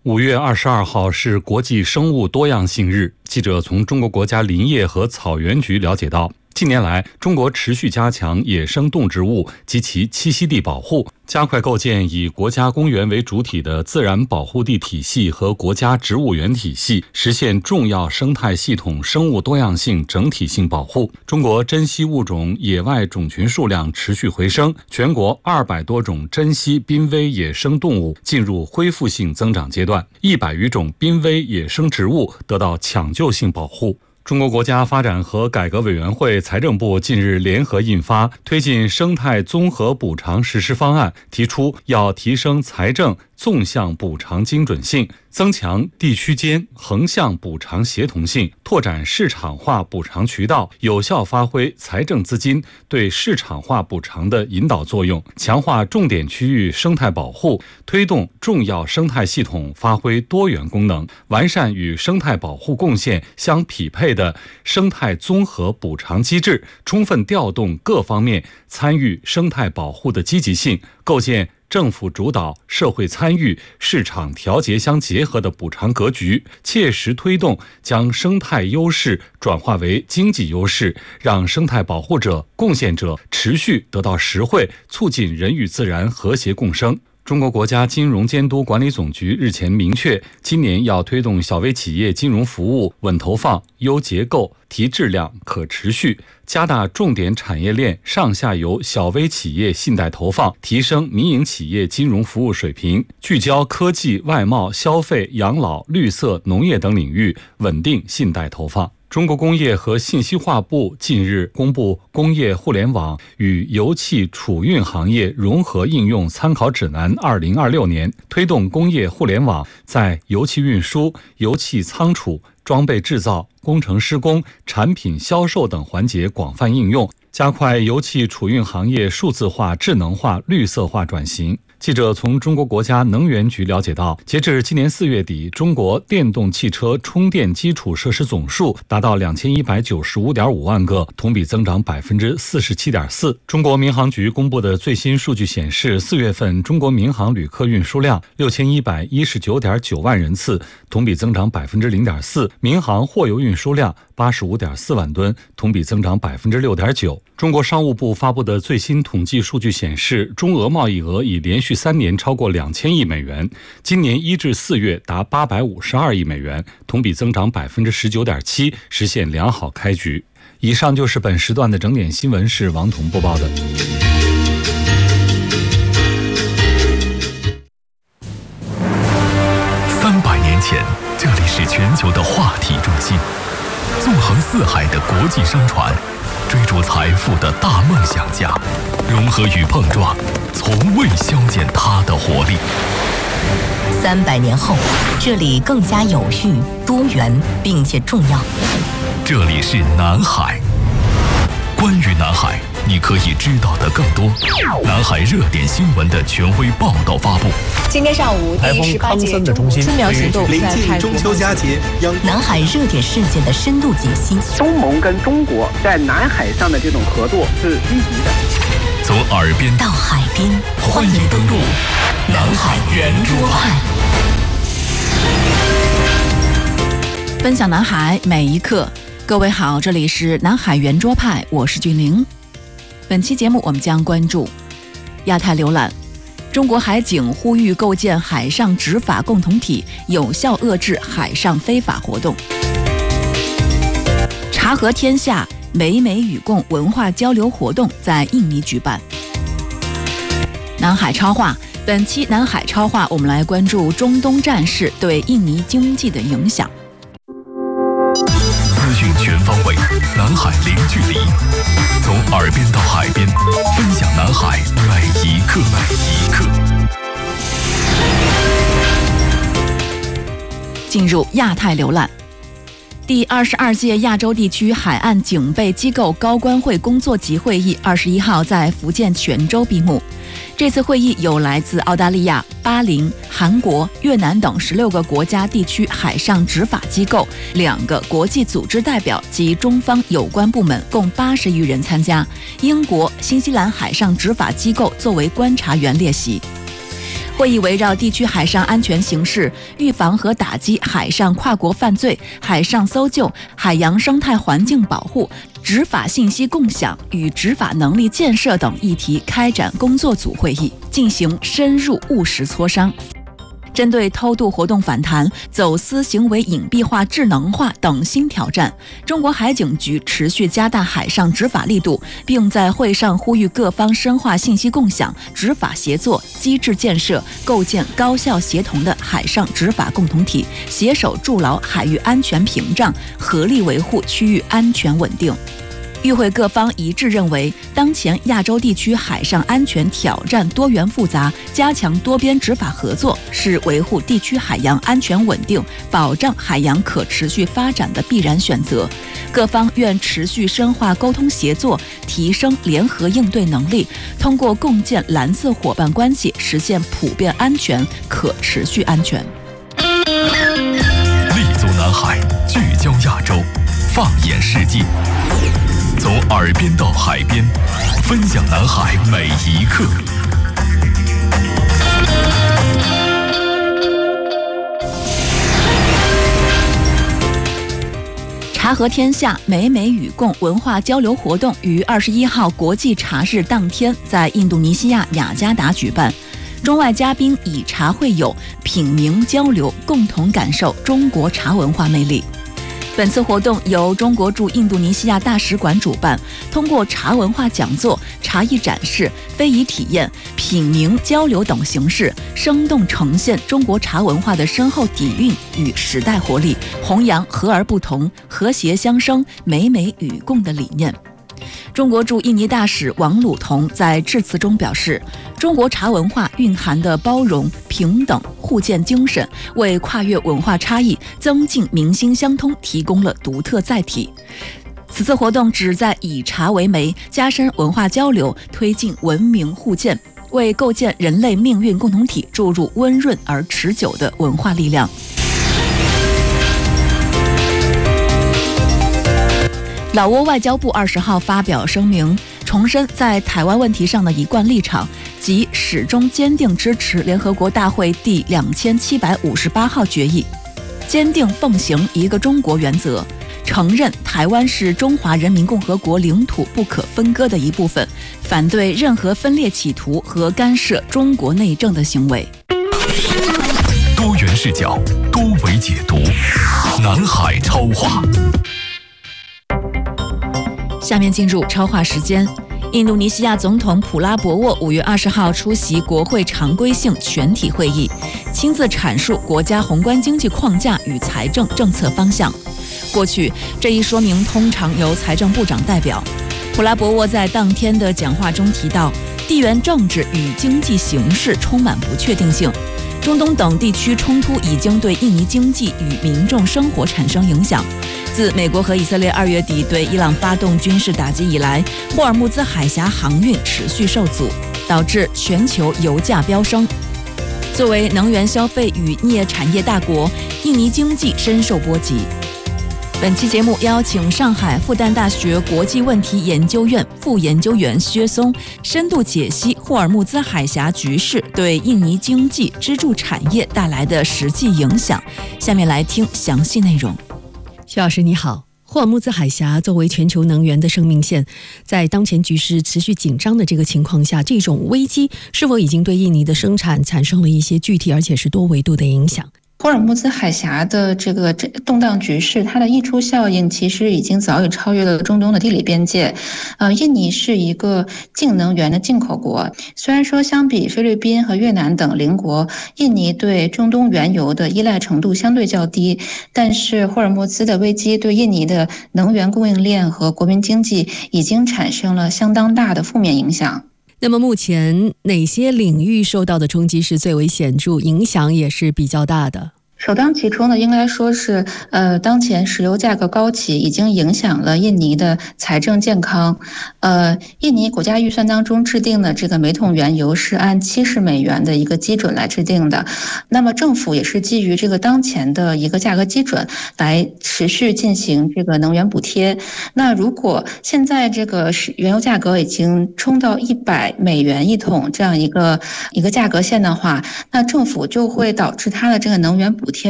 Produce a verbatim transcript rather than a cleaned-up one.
五月二十二号是国际生物多样性日。记者从中国国家林业和草原局了解到，近年来，中国持续加强野生动植物及其栖息地保护，加快构建以国家公园为主体的自然保护地体系和国家植物园体系，实现重要生态系统生物多样性整体性保护。中国珍稀物种野外种群数量持续回升，全国二百多种珍稀濒危野生动物进入恢复性增长阶段，一百余种濒危野生植物得到抢救性保护。中国国家发展和改革委员会、财政部近日联合印发《推进生态综合补偿实施方案》，提出要提升财政纵向补偿精准性，增强地区间横向补偿协同性，拓展市场化补偿渠道，有效发挥财政资金对市场化补偿的引导作用，强化重点区域生态保护，推动重要生态系统发挥多元功能，完善与生态保护贡献相匹配的生态综合补偿机制，充分调动各方面参与生态保护的积极性，构建政府主导、社会参与、市场调节相结合的补偿格局，切实推动将生态优势转化为经济优势，让生态保护者、贡献者持续得到实惠，促进人与自然和谐共生。中国国家金融监督管理总局日前明确，今年要推动小微企业金融服务稳投放、优结构、提质量、可持续，加大重点产业链上下游小微企业信贷投放，提升民营企业金融服务水平，聚焦科技、外贸、消费、养老、绿色、农业等领域，稳定信贷投放。中国工业和信息化部近日公布《工业互联网与油气储运行业融合应用参考指南》二零二六年，推动工业互联网在油气运输、油气仓储、装备制造、工程施工、产品销售等环节广泛应用，加快油气储运行业数字化、智能化、绿色化转型。记者从中国国家能源局了解到，截至今年四月底，中国电动汽车充电基础设施总数达到两千一百九十五点五万个，同比增长百分之四十七点四。中国民航局公布的最新数据显示，四月份中国民航旅客运输量六千一百一十九点九万人次，同比增长百分之零点四。民航货油运输量八十五点四万吨，同比增长百分之六点九。中国商务部发布的最新统计数据显示，中俄贸易额已连续三年超过两千亿美元，今年一至四月达八百五十二亿美元，同比增长百分之十九点七，实现良好开局。以上就是本时段的整点新闻，是王彤播报的。 三百年前，这里是全球的话题中心，纵横四海的国际商船，追逐财富的大梦想家，融合与碰撞，从未消减它的活力。 三百年后，这里更加有序、多元，并且重要。 这里是南海。关于南海，你可以知道的更多。南海热点新闻的权威报道发布。 今天上午第十八届春苗行动临近中秋佳节， 南海热点事件的深度解析。 东盟跟中国在南海上的这种合作是积极的。 从耳边到海边， 欢迎登陆南海圆桌派。 分享南海每一刻。各位好，这里是南海圆桌派，我是俊玲。本期节目我们将关注亚太浏览，中国海警呼吁构建海上执法共同体，有效遏制海上非法活动。查核天下美美与共文化交流活动在印尼举办。南海超话，本期南海超话我们来关注中东战事对印尼经济的影响。 资讯全方位，南海零距离，从耳边到海边，分享南海每一刻每一刻。 进入亚太浏览，第二十二届亚洲地区海岸警备机构高官会工作级会议二十一号在福建泉州闭幕。这次会议有来自澳大利亚、巴林、韩国、越南等十六个国家地区海上执法机构、两个国际组织代表及中方有关部门共八十余人参加，英国、新西兰海上执法机构作为观察员列席。 会议围绕地区海上安全形势、预防和打击海上跨国犯罪、海上搜救、海洋生态环境保护、执法信息共享与执法能力建设等议题开展工作组会议，进行深入务实磋商。针对偷渡活动反弹、走私行为隐蔽化、智能化等新挑战，中国海警局持续加大海上执法力度，并在会上呼吁各方深化信息共享、执法协作、机制建设，构建高效协同的海上执法共同体，携手筑牢海域安全屏障，合力维护区域安全稳定。与会各方一致认为，当前亚洲地区海上安全挑战多元复杂，加强多边执法合作是维护地区海洋安全稳定、保障海洋可持续发展的必然选择。各方愿持续深化沟通协作，提升联合应对能力，通过共建蓝色伙伴关系，实现普遍安全、可持续安全。 立足南海，聚焦亚洲，放眼世界。从耳边到海边，分享南海每一刻。 茶和天下美美与共文化交流活动于二十一号国际茶日当天在印度尼西亚雅加达举办，中外嘉宾以茶会友，品茗交流，共同感受中国茶文化魅力。本次活动由中国驻印度尼西亚大使馆主办，通过茶文化讲座、茶艺展示、非遗体验、品茗交流等形式，生动呈现中国茶文化的深厚底蕴与时代活力，弘扬和而不同、和谐相生、美美与共的理念。中国驻印尼大使王鲁同在致辞中表示，中国茶文化蕴含的包容、平等、互鉴精神，为跨越文化差异、增进民心相通提供了独特载体。此次活动旨在以茶为媒，加深文化交流，推进文明互鉴，为构建人类命运共同体注入温润而持久的文化力量。老挝外交部二十号发表声明，重申在台湾问题上的一贯立场，即始终坚定支持联合国大会第两千七百五十八号决议，坚定奉行一个中国原则，承认台湾是中华人民共和国领土不可分割的一部分，反对任何分裂企图和干涉中国内政的行为。 多元视角，多维解读，南海超话。 下面进入超话时间。印度尼西亚总统普拉博沃五月二十号出席国会常规性全体会议，亲自阐述国家宏观经济框架与财政政策方向。过去，这一说明通常由财政部长代表。普拉博沃在当天的讲话中提到，地缘政治与经济形势充满不确定性。中东等地区冲突已经对印尼经济与民众生活产生影响。自美国和以色列二月底对伊朗发动军事打击以来，霍尔木兹海峡航运持续受阻，导致全球油价飙升。作为能源消费与镍产业大国，印尼经济深受波及。本期节目邀请上海复旦大学国际问题研究院副研究员薛松深度解析霍尔木兹海峡局势对印尼经济支柱产业带来的实际影响。下面来听详细内容。 薛老师你好。霍尔木兹海峡作为全球能源的生命线，在当前局势持续紧张的这个情况下，这种危机是否已经对印尼的生产产生了一些具体而且是多维度的影响？ 霍尔木兹海峡的这个动荡局势，它的溢出效应其实已经早已超越了中东的地理边界。呃，印尼是一个净能源的进口国，虽然说相比菲律宾和越南等邻国，印尼对中东原油的依赖程度相对较低，但是霍尔木兹的危机对印尼的能源供应链和国民经济已经产生了相当大的负面影响。 那么目前哪些领域受到的冲击是最为显著，影响也是比较大的？ 首当其冲的应该说是，呃，当前石油价格高企已经影响了印尼的财政健康。呃，印尼国家预算当中制定的这个每桶原油是按七十美元的一个基准来制定的，那么政府也是基于这个当前的一个价格基准来持续进行这个能源补贴。那如果现在这个原油价格已经冲到一百美元一桶这样一个一个价格线的话，那政府就会导致它的这个能源补